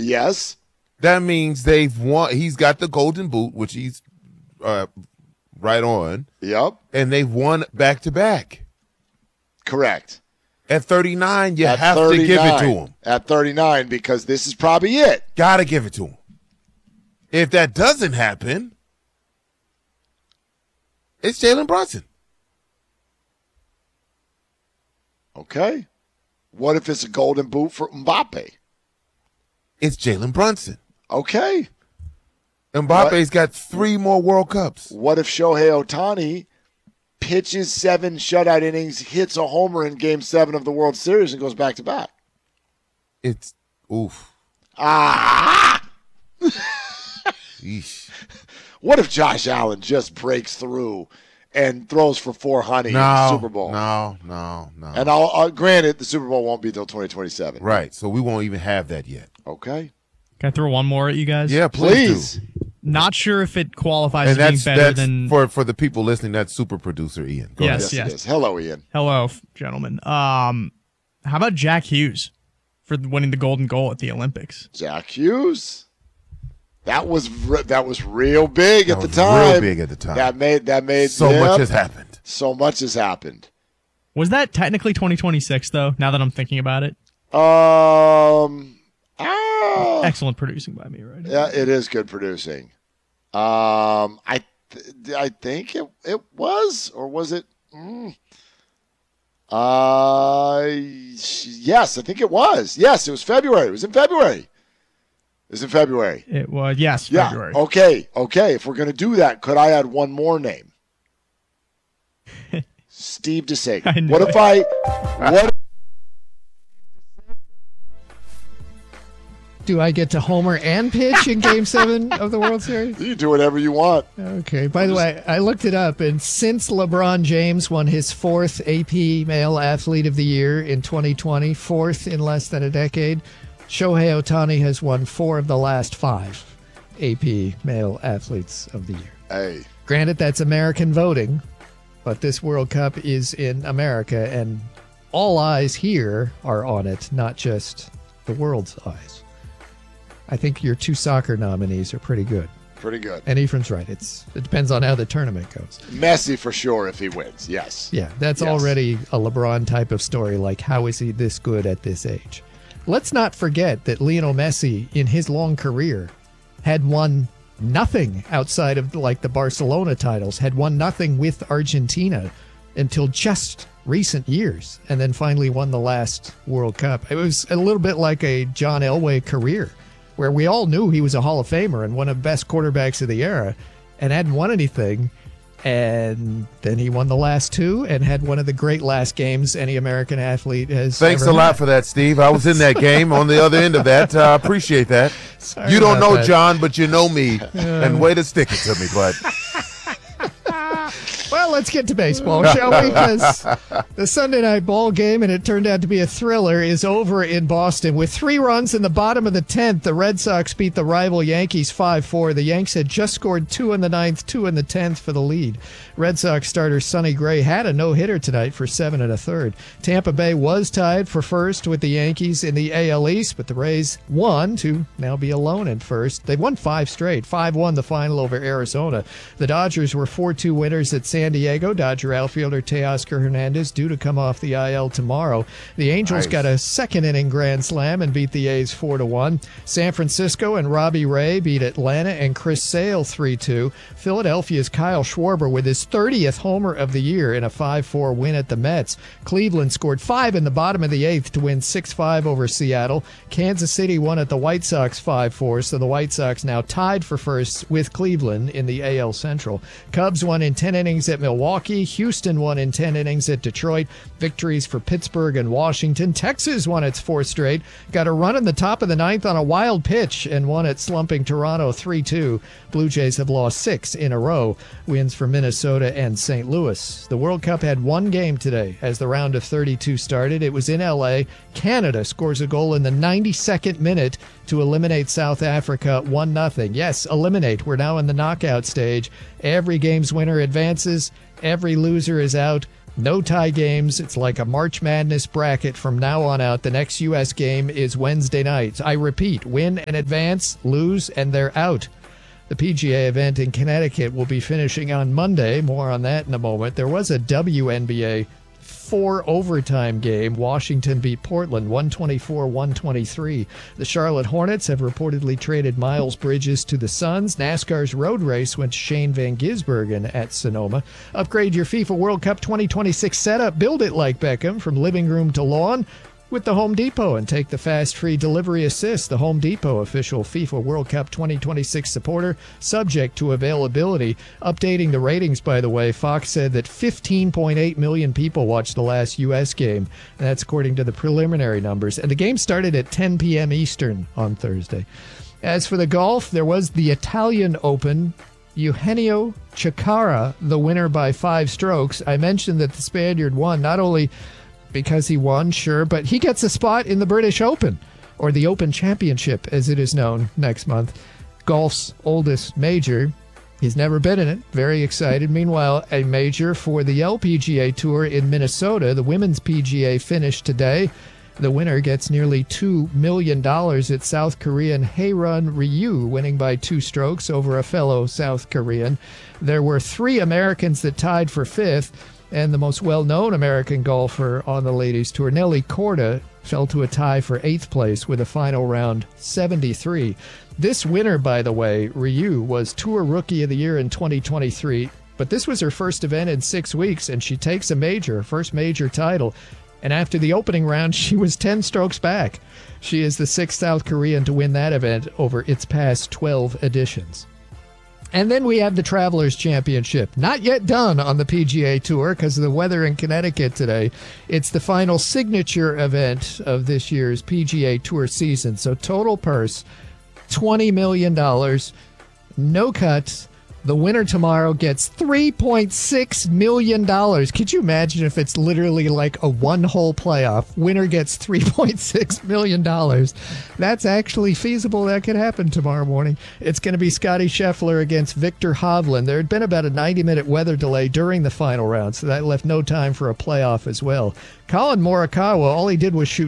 Yes. That means they've won. He's got the golden boot, which he's right on. Yep. And they've won back-to-back. Correct. At 39, you have to give it to him. At 39, because this is probably it. Got to give it to him. If that doesn't happen, it's Jalen Brunson. Okay. What if it's a golden boot for Mbappe? It's Jalen Brunson. Okay. Mbappe's got 3 more World Cups. What if Shohei Ohtani pitches 7 shutout innings, hits a homer in Game 7 of the World Series, and goes back-to-back? It's oof. Yeesh. What if Josh Allen just breaks through and throws for 400 in the Super Bowl? No. And I'll granted, the Super Bowl won't be until 2027. Right, so we won't even have that yet. Okay. Can I throw one more at you guys? Yeah, please. Not sure if it qualifies as being better than for the people listening. That's super producer Ian. Go yes. It is. Hello, Ian. Hello, gentlemen. How about Jack Hughes for winning the golden goal at the Olympics? Jack Hughes. That was real big at the time. Real big at the time. That made so much has happened. So much has happened. Was that technically 2026 though? Now that I'm thinking about it. Excellent producing by me, right? Yeah, it is good producing. I think it was, or was it? Yes, I think it was. Yes, it was February. It was in February. It was, yes, February. Yeah. Okay. If we're gonna do that, could I add one more name? Steve DeSager. What? Do I get to homer and pitch in Game 7 of the World Series? You do whatever you want. Okay. By the way, I looked it up, and since LeBron James won his 4th AP Male Athlete of the Year in 2020, 4th in less than a decade, Shohei Ohtani has won 4 of the last 5 AP Male Athletes of the Year. Hey. Granted, that's American voting, but this World Cup is in America, and all eyes here are on it, not just the world's eyes. I think your 2 soccer nominees are pretty good. Pretty good. And Ephraim's right. It depends on how the tournament goes. Messi for sure if he wins, yes. Yeah, that's already a LeBron type of story, like how is he this good at this age? Let's not forget that Lionel Messi, in his long career, had won nothing outside of like the Barcelona titles, had won nothing with Argentina until just recent years, and then finally won the last World Cup. It was a little bit like a John Elway career, where we all knew he was a Hall of Famer and one of the best quarterbacks of the era and hadn't won anything. And then he won the last 2 and had one of the great last games any American athlete has Thanks ever a lot had. for that, Steve. I was in that game on the other end of that. Appreciate that. Sorry you don't about know that. John, but you know me. And way to stick it to me, bud. Well, let's get to baseball, shall we? Because the Sunday night ball game, and it turned out to be a thriller, is over in Boston. With 3 runs in the bottom of the 10th, the Red Sox beat the rival Yankees 5-4. The Yanks had just scored 2 in the 9th, 2 in the 10th for the lead. Red Sox starter Sonny Gray had a no-hitter tonight for 7 1/3. Tampa Bay was tied for first with the Yankees in the AL East, but the Rays won to now be alone in first. They won 5 straight, 5-1 the final over Arizona. The Dodgers were 4-2 winners at San Diego. Dodger outfielder Teoscar Hernandez due to come off the IL tomorrow. The Angels got a second-inning grand slam and beat the A's 4-1. San Francisco and Robbie Ray beat Atlanta and Chris Sale 3-2. Philadelphia's Kyle Schwarber with his 30th homer of the year in a 5-4 win at the Mets. Cleveland scored 5 in the bottom of the 8th to win 6-5 over Seattle. Kansas City won at the White Sox 5-4, so the White Sox now tied for first with Cleveland in the AL Central. Cubs won in 10 innings at Milwaukee. Houston won in 10 innings at Detroit. Victories for Pittsburgh and Washington. Texas won its 4th straight. Got a run in the top of the 9th on a wild pitch and won at slumping Toronto 3-2. Blue Jays have lost 6 in a row. Wins for Minnesota and St. Louis. The World Cup had 1 game today as the round of 32 started. It was in L.A. Canada scores a goal in the 92nd minute to eliminate South Africa 1-0. Yes, eliminate. We're now in the knockout stage. Every game's winner advances. Every loser is out. No tie games. It's like a March Madness bracket from now on out. The next U.S. game is Wednesday night. I repeat, win and advance, lose, and they're out. The PGA event in Connecticut will be finishing on Monday. More on that in a moment. There was a WNBA 4-overtime game. Washington beat Portland 124-123. The Charlotte Hornets have reportedly traded Miles Bridges to the Suns. NASCAR's road race went to Shane Van Gisbergen at Sonoma. Upgrade your FIFA World Cup 2026 setup. Build it like Beckham from living room to lawn with the Home Depot and take the fast free delivery assist. The Home Depot official FIFA World Cup 2026 supporter, subject to availability. Updating the ratings, by the way, Fox said that 15.8 million people watched the last U.S. game, and that's according to the preliminary numbers. And the game started at 10 p.m. Eastern on Thursday. As for the golf, there was the Italian Open. Eugenio Chacarra, the winner by 5 strokes. I mentioned that the Spaniard won not only because he won, sure, but he gets a spot in the British Open, or the Open Championship, as it is known, next month. Golf's oldest major. He's never been in it. Very excited. Meanwhile, a major for the LPGA Tour in Minnesota. The Women's PGA finished today. The winner gets nearly $2 million at South Korean Hae-Run Ryu, winning by 2 strokes over a fellow South Korean. There were 3 Americans that tied for 5th. And the most well-known American golfer on the ladies' tour, Nelly Korda, fell to a tie for 8th place with a final round 73. This winner, by the way, Ryu, was Tour Rookie of the Year in 2023, but this was her first event in 6 weeks, and she takes a major, first major title. And after the opening round, she was 10 strokes back. She is the 6th South Korean to win that event over its past 12 editions. And then we have the Travelers Championship. Not yet done on the PGA Tour because of the weather in Connecticut today. It's the final signature event of this year's PGA Tour season. So total purse, $20 million. No cuts. The winner tomorrow gets $3.6 million. Could you imagine if it's literally like a one-hole playoff? Winner gets $3.6 million. That's actually feasible. That could happen tomorrow morning. It's going to be Scottie Scheffler against Viktor Hovland. There had been about a 90-minute weather delay during the final round, so that left no time for a playoff as well. Colin Morikawa, all he did was shoot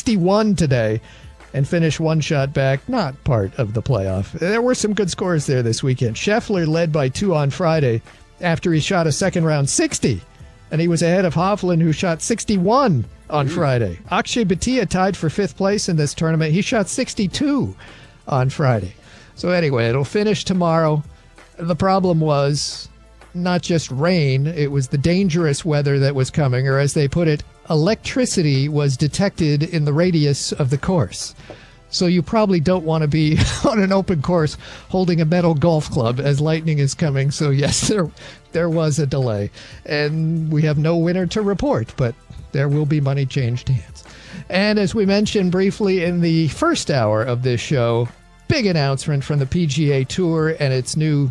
61 today and finish 1 shot back, not part of the playoff. There were some good scores there this weekend. Scheffler led by 2 on Friday after he shot a second round 60, and he was ahead of Hovland, who shot 61 on Friday. Akshay Bhatia tied for 5th place in this tournament. He shot 62 on Friday. So anyway, it'll finish tomorrow. The problem was not just rain, it was the dangerous weather that was coming, or as they put it, electricity was detected in the radius of the course. So you probably don't want to be on an open course holding a metal golf club as lightning is coming. So yes, there was a delay. And we have no winner to report, but there will be money changed hands. And as we mentioned briefly in the first hour of this show, big announcement from the PGA Tour and its new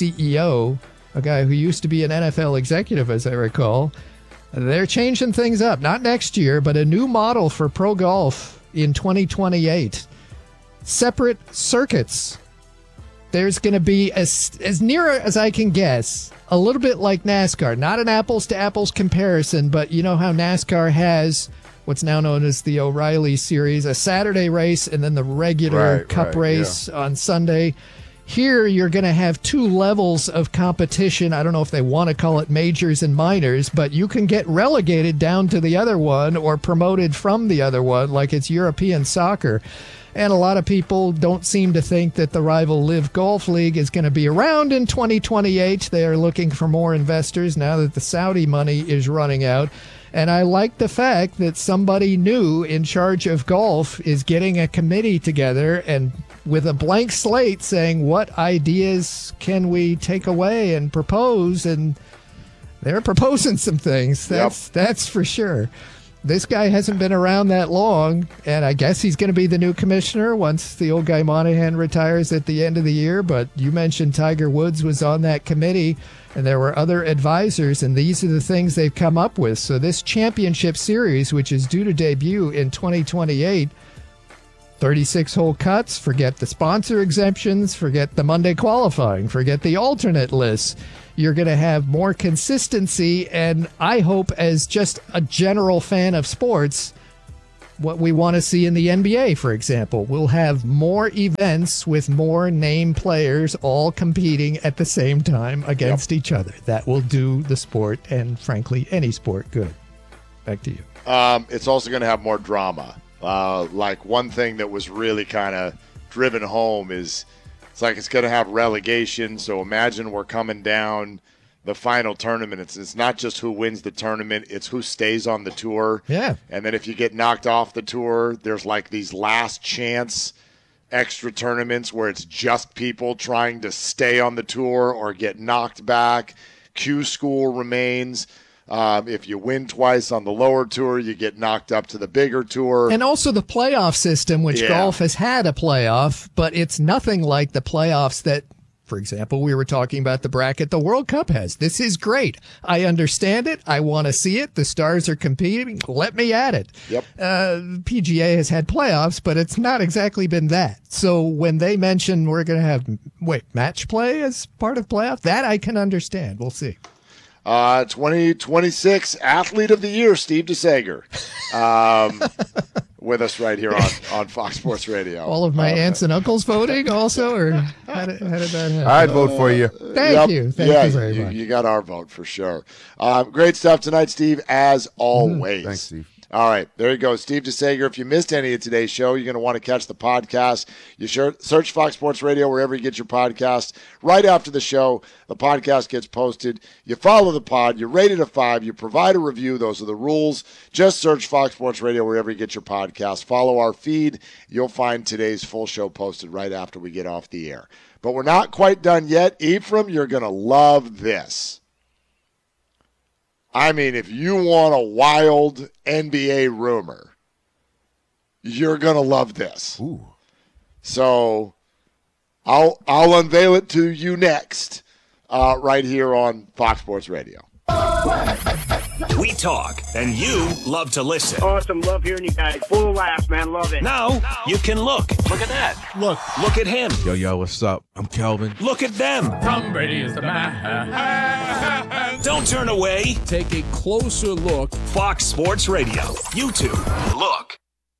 CEO, a guy who used to be an NFL executive, as I recall. They're changing things up. Not next year, but a new model for pro golf in 2028. Separate circuits. There's going to be, as near as I can guess, a little bit like NASCAR. Not an apples-to-apples comparison, but you know how NASCAR has what's now known as the O'Reilly Series, a Saturday race, and then the regular Cup race on Sunday. Here, you're going to have 2 levels of competition. I don't know if they want to call it majors and minors, but you can get relegated down to the other one or promoted from the other one, like it's European soccer. And a lot of people don't seem to think that the rival Live Golf League is going to be around in 2028. They are looking for more investors now that the Saudi money is running out. And I like the fact that somebody new in charge of golf is getting a committee together and with a blank slate saying what ideas can we take away and propose. And they're proposing some things. That's for sure. This guy hasn't been around that long, and I guess he's going to be the new commissioner once the old guy Monahan retires at the end of the year. But you mentioned Tiger Woods was on that committee, and there were other advisors, and these are the things they've come up with. So this championship series, which is due to debut in 2028, 36-hole cuts, forget the sponsor exemptions, forget the Monday qualifying, forget the alternate lists. You're going to have more consistency, and I hope, as just a general fan of sports, what we want to see in the NBA, for example. We'll have more events with more named players all competing at the same time against each other. That will do the sport, and frankly, any sport, good. Back to you. It's also going to have more drama. Like one thing that was really kind of driven home is it's like it's going to have relegation. So imagine we're coming down the final tournament. It's not just who wins the tournament, it's who stays on the tour. Yeah. And then if you get knocked off the tour, there's like these last chance extra tournaments where it's just people trying to stay on the tour or get knocked back. Q school remains. If you win twice on the lower tour, you get knocked up to the bigger tour. And also the playoff system, which golf has had a playoff, but it's nothing like the playoffs that, for example, we were talking about the bracket the World Cup has. This is great. I understand it. I want to see it. The stars are competing. Let me at it. Yep. PGA has had playoffs, but it's not exactly been that. So when they mention we're going to have, match play as part of playoff, that I can understand. We'll see. 2026 Athlete of the Year, Steve DeSager, with us right here on Fox Sports Radio. All of my aunts and uncles voting also, or how did that happen? I'd vote for you. Thank you. Thank you very much. You got our vote for sure. Great stuff tonight, Steve, as always. Thanks, Steve. All right, there you go. Steve DeSager. If you missed any of today's show, you're going to want to catch the podcast. You search Fox Sports Radio wherever you get your podcast. Right after the show, the podcast gets posted. You follow the pod. You rate it a 5. You provide a review. Those are the rules. Just search Fox Sports Radio wherever you get your podcast. Follow our feed. You'll find today's full show posted right after we get off the air. But we're not quite done yet. Ephraim, you're going to love this. I mean, if you want a wild NBA rumor, you're going to love this. Ooh. So I'll unveil it to you next, right here on Fox Sports Radio. We talk, and you love to listen. Awesome. Love hearing you guys. Full of laughs, man. Love it. Now you can look. Look at that. Look at him. Yo, what's up? I'm Kelvin. Look at them. Tom Brady is the man. Don't turn away. Take a closer look. Fox Sports Radio. YouTube. Look.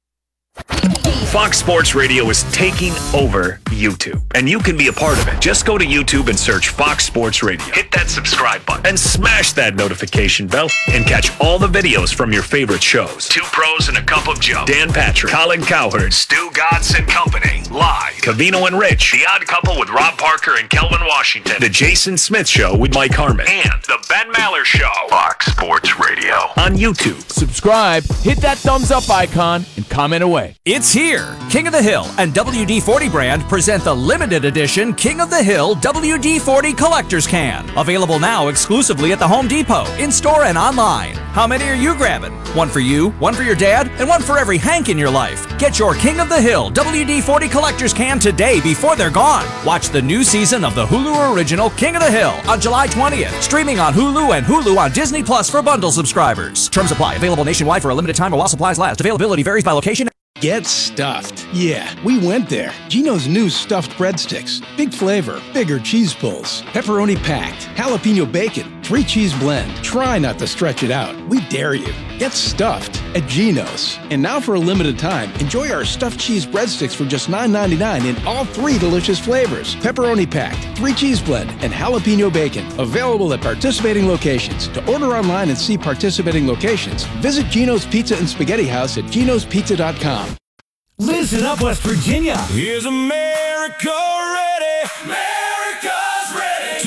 Fox Sports Radio is taking over YouTube, and you can be a part of it. Just go to YouTube and search Fox Sports Radio. Hit that subscribe button and smash that notification bell and catch all the videos from your favorite shows. Two Pros and a Cup of Joe, Dan Patrick, Colin Cowherd, Stu Godson Company, Live, Covino and Rich, The Odd Couple with Rob Parker and Kelvin Washington, The Jason Smith Show with Mike Harmon, and The Ben Maller Show. Fox Sports Radio on YouTube. Subscribe, hit that thumbs up icon, and comment away. It's here. King of the Hill and WD-40 brand present the limited edition King of the Hill WD-40 Collector's Can. Available now exclusively at the Home Depot, in-store and online. How many are you grabbing? One for you, one for your dad, and one for every Hank in your life. Get your King of the Hill WD-40 Collector's Can today before they're gone. Watch the new season of the Hulu original King of the Hill on July 20th. Streaming on Hulu and Hulu on Disney Plus for bundle subscribers. Terms apply. Available nationwide for a limited time or while supplies last. Availability varies by location. Get stuffed. Yeah, we went there. Geno's new stuffed breadsticks. Big flavor, bigger cheese pulls, pepperoni packed, jalapeno bacon, 3 cheese blend. Try not to stretch it out. We dare you. Get stuffed at Geno's. And now for a limited time, enjoy our stuffed cheese breadsticks for just $9.99 in all 3 delicious flavors. Pepperoni packed, 3 cheese blend, and jalapeno bacon. Available at participating locations. To order online and see participating locations, visit Geno's Pizza and Spaghetti House at genospizza.com. Listen up, West Virginia. Is America ready? America's ready.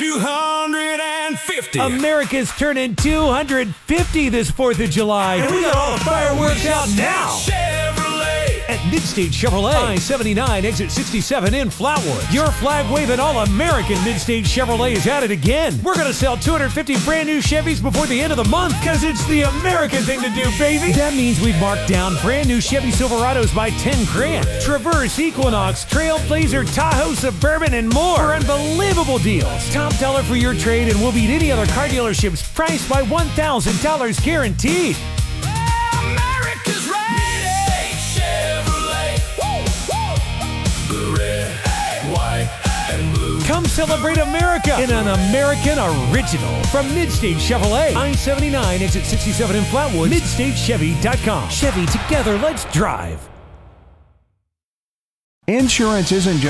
250. America's turning 250 this 4th of July. And we got all the fireworks out now. Chevrolet. At Midstate Chevrolet, I-79, exit 67 in Flatwood. Your flag-waving all-American Midstate Chevrolet is at it again. We're going to sell 250 brand new Chevys before the end of the month because it's the American thing to do, baby. That means we've marked down brand new Chevy Silverados by $10,000. Traverse, Equinox, Trailblazer, Tahoe, Suburban, and more for unbelievable deals. Top dollar for your trade and we'll beat any other car dealerships priced by $1,000 guaranteed. America's ready. Chevrolet. celebrate America in an American original. From Midstate Chevrolet, I-79, exit 67 in Flatwood, MidstateChevy.com. Chevy, together, let's drive. Insurance isn't just